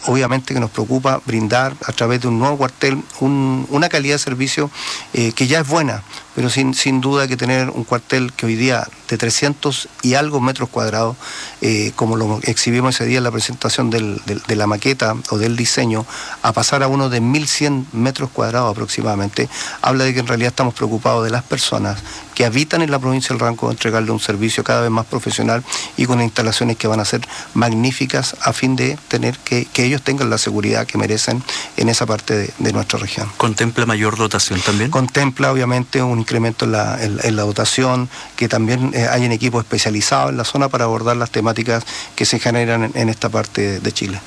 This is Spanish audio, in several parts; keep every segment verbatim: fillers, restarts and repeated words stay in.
obviamente que nos preocupa brindar a través de un nuevo cuartel un, una calidad de servicio eh, que ya es buena, pero sin, sin duda que tener un cuartel que hoy día de trescientos y algo metros cuadrados, eh, como lo exhibimos ese día en la presentación del, del, de la maqueta o del diseño, a pasar a uno de mil cien metros cuadrados aproximadamente, habla de que en realidad estamos preocupados de las personas que habitan en la provincia del Ranco, de entregarle un servicio cada vez más profesional y con instalaciones que van a ser magníficas a fin de tener que, que ellos tengan la seguridad que merecen en esa parte de, de nuestra región. ¿Contempla mayor dotación también? Contempla obviamente un incremento en la, en, en la dotación, que también eh, hay en equipos especializados en la zona para abordar las temáticas que se generan en, en esta parte de Chile.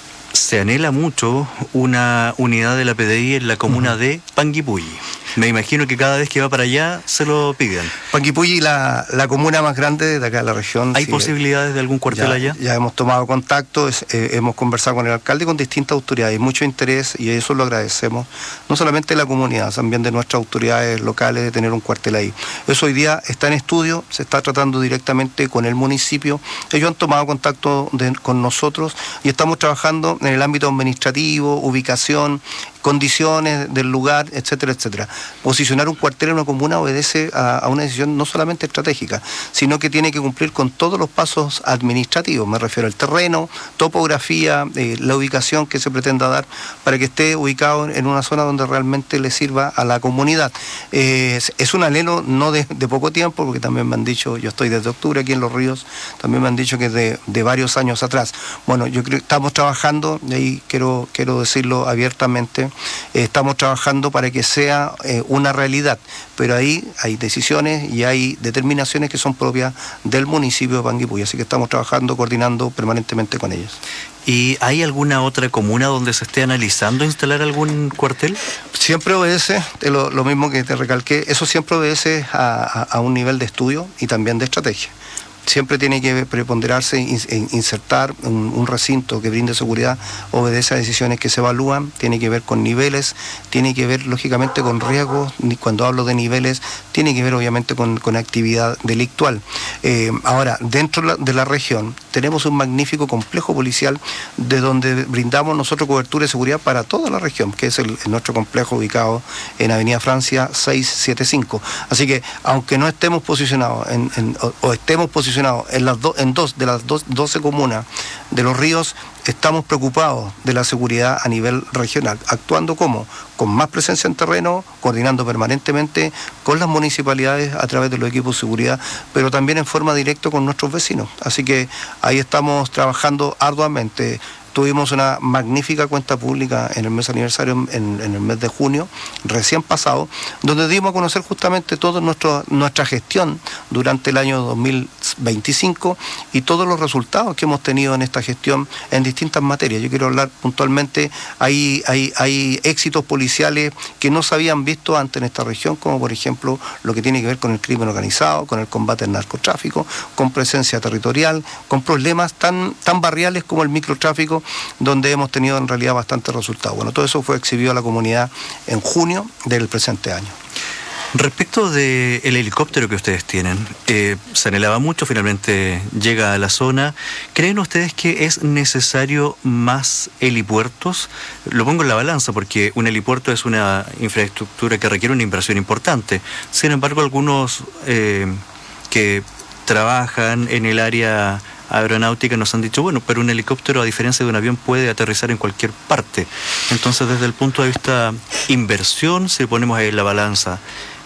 Se anhela mucho una unidad de la P D I en la comuna uh-huh. de Panguipulli. Me imagino que cada vez que va para allá se lo piden. Panguipulli, la, la comuna más grande de acá de la región. ¿Hay sí, posibilidades de algún cuartel ya, allá? Ya hemos tomado contacto, es, eh, hemos conversado con el alcalde y con distintas autoridades. Hay mucho interés y eso lo agradecemos. No solamente de la comunidad, también de nuestras autoridades locales de tener un cuartel ahí. Eso hoy día está en estudio, se está tratando directamente con el municipio. Ellos han tomado contacto de, con nosotros y estamos trabajando en el ámbito administrativo, ubicación, condiciones del lugar, etcétera, etcétera. Posicionar un cuartel en una comuna obedece a, a una decisión no solamente estratégica, sino que tiene que cumplir con todos los pasos administrativos. Me refiero al terreno, topografía, eh, la ubicación que se pretenda dar para que esté ubicado en una zona donde realmente le sirva a la comunidad. Eh, es, es un anhelo no de, de poco tiempo, porque también me han dicho, yo estoy desde octubre aquí en Los Ríos, también me han dicho que de, de varios años atrás. Bueno, yo creo que estamos trabajando, y ahí quiero, quiero decirlo abiertamente, Eh, estamos trabajando para que sea eh, una realidad, pero ahí hay decisiones y hay determinaciones que son propias del municipio de Panguipulli, así que estamos trabajando, coordinando permanentemente con ellos. ¿Y hay alguna otra comuna donde se esté analizando instalar algún cuartel? Siempre obedece, lo, lo mismo que te recalqué, eso siempre obedece a, a, a un nivel de estudio y también de estrategia. Siempre tiene que preponderarse, insertar un, un recinto que brinde seguridad, obedece a decisiones que se evalúan, tiene que ver con niveles, tiene que ver lógicamente con riesgos, cuando hablo de niveles, tiene que ver obviamente con, con actividad delictual. Eh, ahora, dentro de la región tenemos un magnífico complejo policial de donde brindamos nosotros cobertura y seguridad para toda la región, que es el, nuestro complejo ubicado en Avenida Francia seiscientos setenta y cinco. Así que, aunque no estemos posicionados en, en, o, o estemos posicionados En, las do, en dos de las dos, doce comunas de Los Ríos, estamos preocupados de la seguridad a nivel regional, actuando como con más presencia en terreno, coordinando permanentemente con las municipalidades a través de los equipos de seguridad, pero también en forma directa con nuestros vecinos. Así que ahí estamos trabajando arduamente. Tuvimos una magnífica cuenta pública en el mes aniversario, en, en el mes de junio, recién pasado, donde dimos a conocer justamente toda nuestra gestión durante el año dos mil veinticinco y todos los resultados que hemos tenido en esta gestión en distintas materias. Yo quiero hablar puntualmente, hay, hay, hay éxitos policiales que no se habían visto antes en esta región, como por ejemplo lo que tiene que ver con el crimen organizado, con el combate al narcotráfico, con presencia territorial, con problemas tan, tan barriales como el microtráfico, donde hemos tenido en realidad bastantes resultados. Bueno, todo eso fue exhibido a la comunidad en junio del presente año. Respecto del helicóptero que ustedes tienen, eh, se anhelaba mucho, finalmente llega a la zona. ¿Creen ustedes que es necesario más helipuertos? Lo pongo en la balanza porque un helipuerto es una infraestructura que requiere una inversión importante. Sin embargo, algunos eh, que trabajan en el área aeronáutica nos han dicho, bueno, pero un helicóptero, a diferencia de un avión, puede aterrizar en cualquier parte. Entonces, desde el punto de vista inversión, si ponemos ahí en la balanza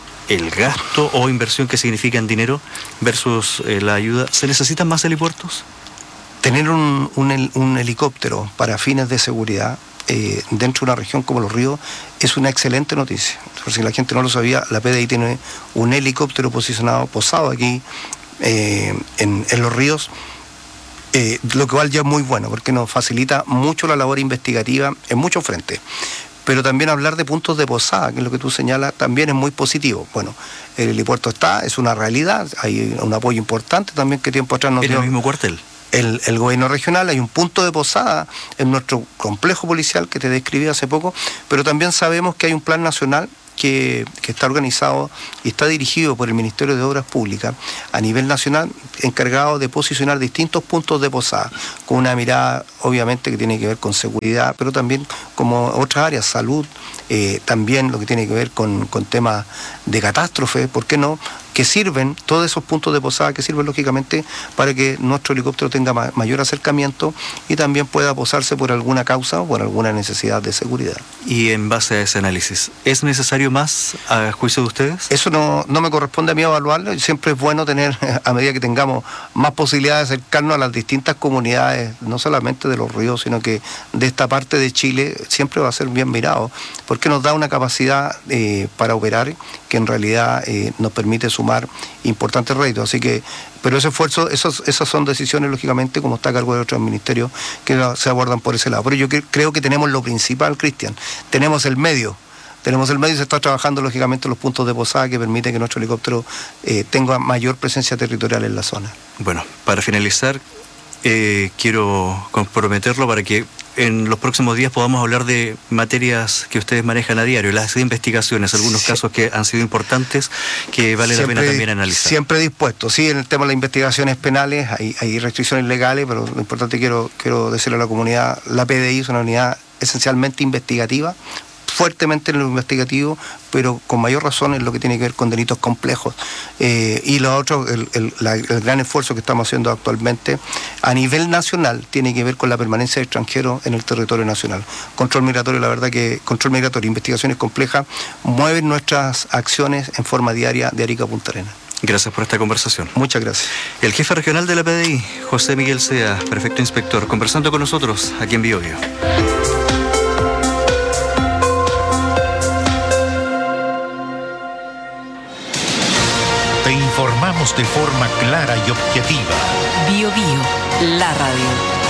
el gasto o inversión que significa en dinero versus eh, la ayuda, ¿se necesitan más helipuertos? Tener un, un, un helicóptero para fines de seguridad eh, dentro de una región como Los Ríos es una excelente noticia. Por si la gente no lo sabía, la P D I tiene un helicóptero posicionado, posado aquí eh, en, en Los Ríos. Eh, lo cual ya es muy bueno porque nos facilita mucho la labor investigativa en muchos frentes, pero también hablar de puntos de posada, que es lo que tú señalas, también es muy positivo. Bueno, el helipuerto está, es una realidad, hay un apoyo importante también que tiempo atrás nos dio ¿en el mismo cuartel? El, el gobierno regional, hay un punto de posada en nuestro complejo policial que te describí hace poco, pero también sabemos que hay un plan nacional que, que está organizado y está dirigido por el Ministerio de Obras Públicas a nivel nacional, encargado de posicionar distintos puntos de posada, con una mirada obviamente que tiene que ver con seguridad, pero también como otras áreas, salud, eh, también lo que tiene que ver con, con temas de catástrofe, ¿por qué no?, que sirven, todos esos puntos de posada que sirven lógicamente para que nuestro helicóptero tenga ma mayor acercamiento y también pueda posarse por alguna causa o por alguna necesidad de seguridad. Y en base a ese análisis, ¿es necesario más a juicio de ustedes? Eso no, no me corresponde a mí evaluarlo, siempre es bueno tener, a medida que tengamos más posibilidades de acercarnos a las distintas comunidades, no solamente de los ríos, sino que de esta parte de Chile, siempre va a ser bien mirado, porque nos da una capacidad eh, para operar que en realidad eh, nos permite sumar importantes réditos, así que, pero ese esfuerzo, esos, esas son decisiones lógicamente como está a cargo de otros ministerios que se abordan por ese lado, pero yo que, creo que tenemos lo principal, Cristian, tenemos el medio, tenemos el medio y se está trabajando lógicamente los puntos de posada que permiten que nuestro helicóptero eh, tenga mayor presencia territorial en la zona. Bueno, para finalizar, eh, quiero comprometerlo para que en los próximos días podamos hablar de materias que ustedes manejan a diario, las investigaciones, algunos sí. casos que han sido importantes, que vale siempre, la pena también analizar. Siempre dispuesto, sí, en el tema de las investigaciones penales hay, hay restricciones legales, pero lo importante quiero, quiero decirle a la comunidad, la P D I es una unidad esencialmente investigativa, fuertemente en lo investigativo, pero con mayor razón en lo que tiene que ver con delitos complejos. Eh, y lo otro, el, el, la, el gran esfuerzo que estamos haciendo actualmente a nivel nacional tiene que ver con la permanencia de extranjeros en el territorio nacional. Control migratorio, la verdad que control migratorio, investigaciones complejas, mueven nuestras acciones en forma diaria de Arica a Punta Arenas. Gracias por esta conversación. Muchas gracias. El jefe regional de la P D I, José Miguel Sea, prefecto inspector, conversando con nosotros aquí en Biobío. Te informamos de forma clara y objetiva. Biobío, la radio.